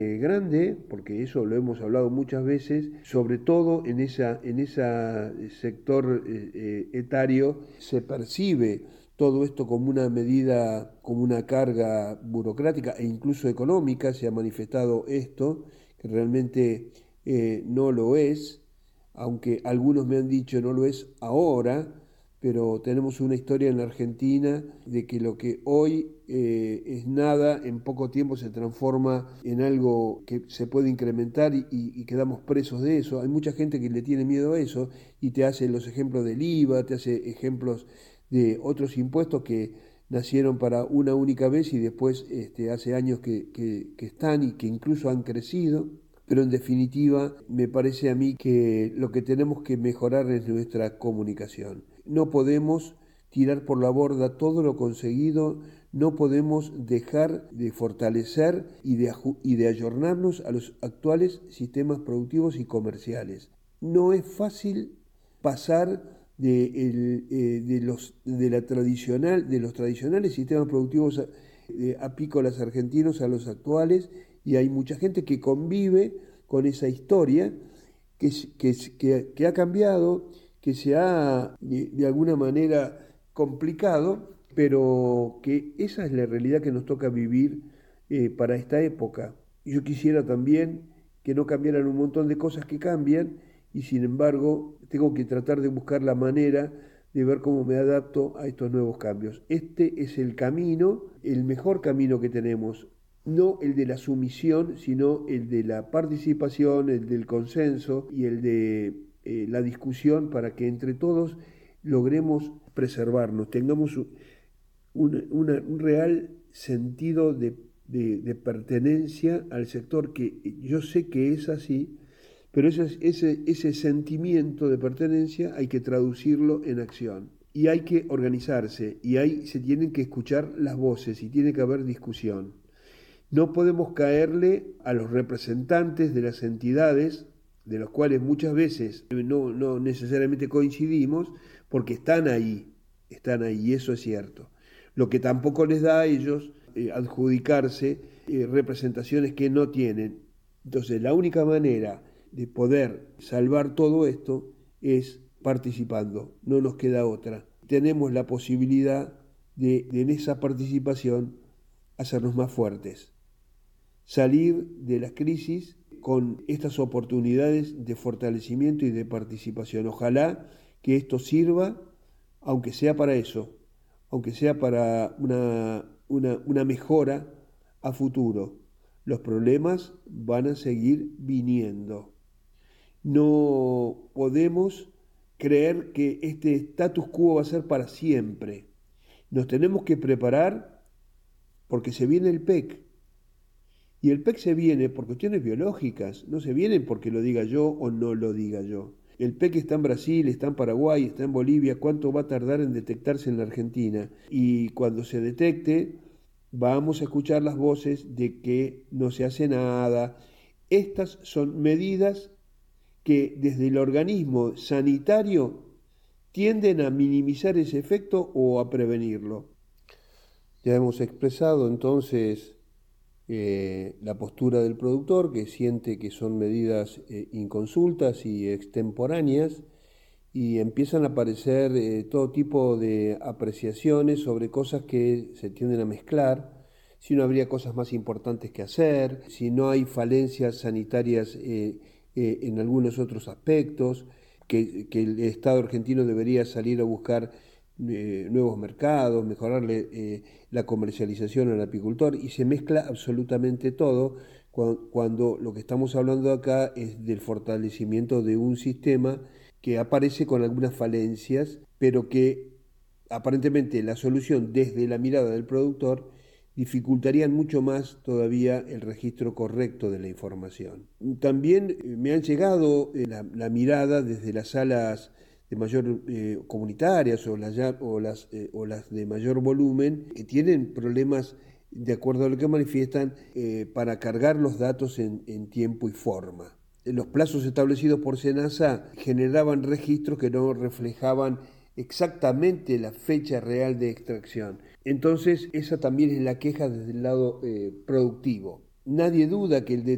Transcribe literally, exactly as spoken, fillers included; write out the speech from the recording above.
eh, grande, porque eso lo hemos hablado muchas veces, sobre todo en esa, en ese sector eh, eh, etario se percibe todo esto como una medida, como una carga burocrática e incluso económica, se ha manifestado esto, que realmente eh, no lo es, aunque algunos me han dicho no lo es ahora, pero tenemos una historia en la Argentina de que lo que hoy eh, es nada, en poco tiempo se transforma en algo que se puede incrementar y, y- y quedamos presos de eso. Hay mucha gente que le tiene miedo a eso y te hace los ejemplos del IVA, te hace ejemplos de otros impuestos que nacieron para una única vez y después este, hace años que, que que están y que incluso han crecido. Pero en definitiva, me parece a mí que lo que tenemos que mejorar es nuestra comunicación. No podemos tirar por la borda todo lo conseguido, no podemos dejar de fortalecer y de, aju- y de ayornarnos a los actuales sistemas productivos y comerciales. No es fácil pasar de, el, eh, de los, de, la tradicional, de los tradicionales sistemas productivos eh, apícolas argentinos a los actuales, y hay mucha gente que convive con esa historia que, que, que, que ha cambiado, que se ha de, de alguna manera complicado, pero que esa es la realidad que nos toca vivir eh, para esta época. Yo quisiera también que no cambiaran un montón de cosas que cambian y sin embargo tengo que tratar de buscar la manera de ver cómo me adapto a estos nuevos cambios. Este es el camino, el mejor camino que tenemos, no el de la sumisión, sino el de la participación, el del consenso y el de eh, la discusión para que entre todos logremos preservarnos, tengamos un, una, un real sentido de, de, de, pertenencia al sector, que yo sé que es así, pero ese, ese, ese sentimiento de pertenencia hay que traducirlo en acción. Y hay que organizarse, y ahí se tienen que escuchar las voces, y tiene que haber discusión. No podemos caerle a los representantes de las entidades, de los cuales muchas veces no, no necesariamente coincidimos, porque están ahí, están ahí, y eso es cierto. Lo que tampoco les da a ellos eh, adjudicarse eh, representaciones que no tienen. Entonces, la única manera de poder salvar todo esto es participando, no nos queda otra. Tenemos la posibilidad de, de en esa participación, hacernos más fuertes, salir de las crisis con estas oportunidades de fortalecimiento y de participación. Ojalá que esto sirva, aunque sea para eso, aunque sea para una, una, una mejora a futuro. Los problemas van a seguir viniendo. No podemos creer que este status quo va a ser para siempre. Nos tenemos que preparar porque se viene el P E C. Y el P E C se viene por cuestiones biológicas, no se viene porque lo diga yo o no lo diga yo. El P E C está en Brasil, está en Paraguay, está en Bolivia. ¿Cuánto va a tardar en detectarse en la Argentina? Y cuando se detecte, vamos a escuchar las voces de que no se hace nada. Estas son medidas que desde el organismo sanitario tienden a minimizar ese efecto o a prevenirlo. Ya hemos expresado entonces eh, la postura del productor, que siente que son medidas eh, inconsultas y extemporáneas, y empiezan a aparecer eh, todo tipo de apreciaciones sobre cosas que se tienden a mezclar, si no habría cosas más importantes que hacer, si no hay falencias sanitarias eh, eh, en algunos otros aspectos, que, que el Estado argentino debería salir a buscar eh, nuevos mercados, mejorarle eh, la comercialización al apicultor, y se mezcla absolutamente todo cuando, cuando lo que estamos hablando acá es del fortalecimiento de un sistema que aparece con algunas falencias, pero que aparentemente la solución desde la mirada del productor dificultarían mucho más todavía el registro correcto de la información. También eh, me han llegado eh, la, la mirada desde las salas de mayor eh, comunitarias o las, o, las, eh, o las de mayor volumen, que tienen problemas, de acuerdo a lo que manifiestan, eh, para cargar los datos en, en tiempo y forma. Los plazos establecidos por SENASA generaban registros que no reflejaban exactamente la fecha real de extracción. Entonces, esa también es la queja desde el lado eh, productivo. Nadie duda que el, de,